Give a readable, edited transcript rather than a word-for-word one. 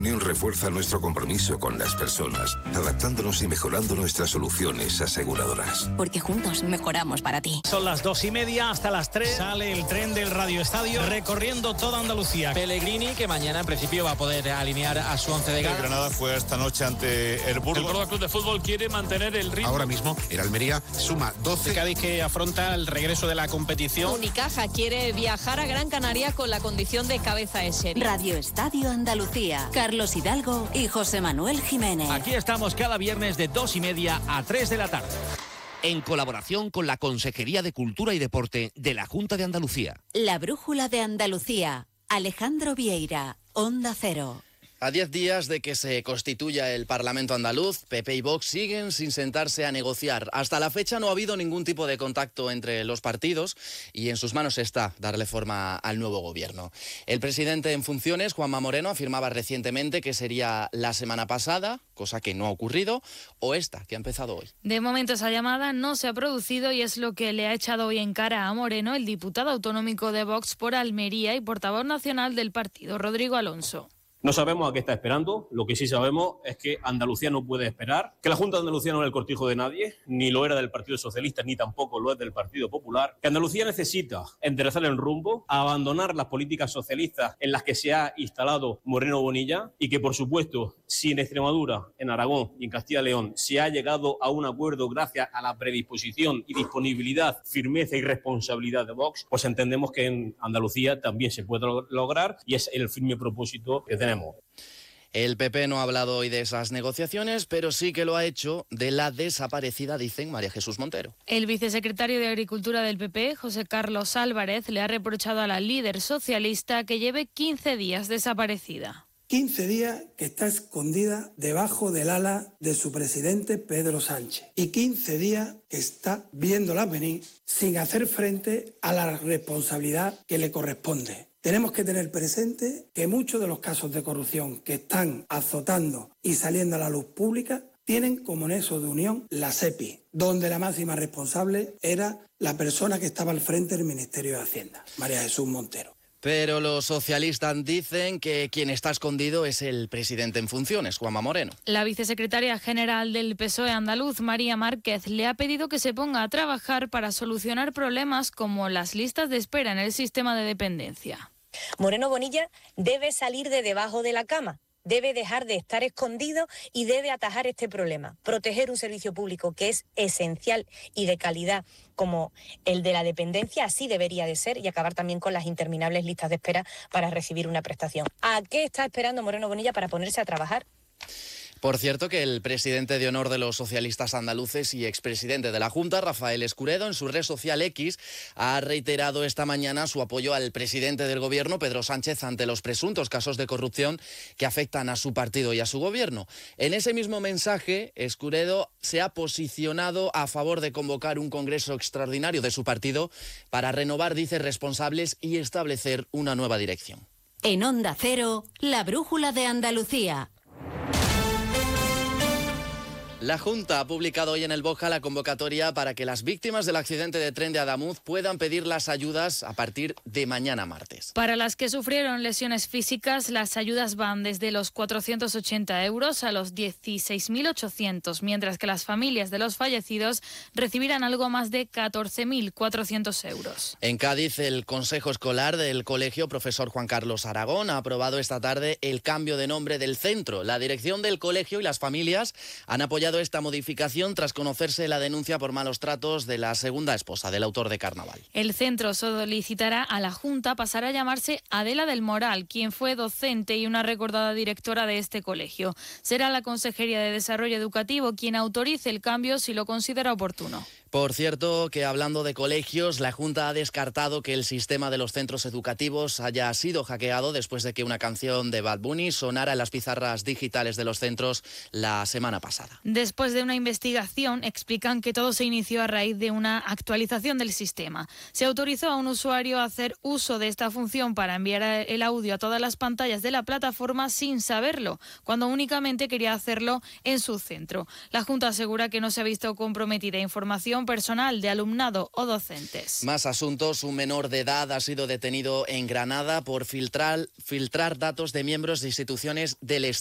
Unión refuerza nuestro compromiso con las personas, adaptándonos y mejorando nuestras soluciones aseguradoras. Porque juntos mejoramos para ti. Son las 2:30 hasta las 3. Sale el tren del Radio Estadio recorriendo toda Andalucía. Pellegrini, que mañana en principio va a poder alinear a su once de gala. El Granada fue esta noche ante el Burgos. El Córdoba Club de Fútbol quiere mantener el ritmo. Ahora mismo el Almería suma 12. El Cádiz, que afronta el regreso de la competición. Unicaja quiere viajar a Gran Canaria con la condición de cabeza de serie. Radio Estadio Andalucía. Carlos Hidalgo y José Manuel Jiménez. Aquí estamos cada viernes de 2:30 a 3 de la tarde. En colaboración con la Consejería de Cultura y Deporte de la Junta de Andalucía. La Brújula de Andalucía. Alejandro Vieira, Onda Cero. A 10 días de que se constituya el Parlamento andaluz, PP y Vox siguen sin sentarse a negociar. Hasta la fecha no ha habido ningún tipo de contacto entre los partidos y en sus manos está darle forma al nuevo gobierno. El presidente en funciones, Juanma Moreno, afirmaba recientemente que sería la semana pasada, cosa que no ha ocurrido, o esta, que ha empezado hoy. De momento esa llamada no se ha producido y es lo que le ha echado hoy en cara a Moreno el diputado autonómico de Vox por Almería y portavoz nacional del partido, Rodrigo Alonso. No sabemos a qué está esperando, lo que sí sabemos es que Andalucía no puede esperar, que la Junta de Andalucía no es el cortijo de nadie, ni lo era del Partido Socialista, ni tampoco lo es del Partido Popular, que Andalucía necesita enderezar el rumbo, abandonar las políticas socialistas en las que se ha instalado Moreno Bonilla y que, por supuesto, si en Extremadura, en Aragón y en Castilla y León se ha llegado a un acuerdo gracias a la predisposición y disponibilidad, firmeza y responsabilidad de Vox, pues entendemos que en Andalucía también se puede lograr y es el firme propósito que tenemos. El PP no ha hablado hoy de esas negociaciones, pero sí que lo ha hecho de la desaparecida, dicen, María Jesús Montero. El vicesecretario de Agricultura del PP, José Carlos Álvarez, le ha reprochado a la líder socialista que lleve 15 días desaparecida. 15 días que está escondida debajo del ala de su presidente Pedro Sánchez y 15 días que está viéndola venir sin hacer frente a la responsabilidad que le corresponde. Tenemos que tener presente que muchos de los casos de corrupción que están azotando y saliendo a la luz pública tienen como nexo de unión la SEPI, donde la máxima responsable era la persona que estaba al frente del Ministerio de Hacienda, María Jesús Montero. Pero los socialistas dicen que quien está escondido es el presidente en funciones, Juanma Moreno. La vicesecretaria general del PSOE andaluz, María Márquez, le ha pedido que se ponga a trabajar para solucionar problemas como las listas de espera en el sistema de dependencia. Moreno Bonilla debe salir de debajo de la cama. Debe dejar de estar escondido y debe atajar este problema. Proteger un servicio público que es esencial y de calidad como el de la dependencia, así debería de ser, y acabar también con las interminables listas de espera para recibir una prestación. ¿A qué está esperando Moreno Bonilla para ponerse a trabajar? Por cierto, que el presidente de honor de los socialistas andaluces y expresidente de la Junta, Rafael Escuredo, en su red social X, ha reiterado esta mañana su apoyo al presidente del gobierno, Pedro Sánchez, ante los presuntos casos de corrupción que afectan a su partido y a su gobierno. En ese mismo mensaje, Escuredo se ha posicionado a favor de convocar un congreso extraordinario de su partido para renovar, dice, responsables y establecer una nueva dirección. En Onda Cero, la Brújula de Andalucía. La Junta ha publicado hoy en el BOJA la convocatoria para que las víctimas del accidente de tren de Adamuz puedan pedir las ayudas a partir de mañana martes. Para las que sufrieron lesiones físicas, las ayudas van desde los 480 euros a los 16.800, mientras que las familias de los fallecidos recibirán algo más de 14.400 euros. En Cádiz, el Consejo Escolar del Colegio Profesor Juan Carlos Aragón ha aprobado esta tarde el cambio de nombre del centro. La dirección del colegio y las familias han apoyado esta modificación tras conocerse la denuncia por malos tratos de la segunda esposa del autor de Carnaval. El centro solicitará a la Junta pasar a llamarse Adela del Moral, quien fue docente y una recordada directora de este colegio. Será la Consejería de Desarrollo Educativo quien autorice el cambio si lo considera oportuno. Por cierto, que hablando de colegios, la Junta ha descartado que el sistema de los centros educativos haya sido hackeado después de que una canción de Bad Bunny sonara en las pizarras digitales de los centros la semana pasada. Después de una investigación, explican que todo se inició a raíz de una actualización del sistema. Se autorizó a un usuario a hacer uso de esta función para enviar el audio a todas las pantallas de la plataforma sin saberlo, cuando únicamente quería hacerlo en su centro. La Junta asegura que no se ha visto comprometida información un personal de alumnado o docentes. Más asuntos. Un menor de edad ha sido detenido en Granada por filtrar datos de miembros de instituciones del Estado.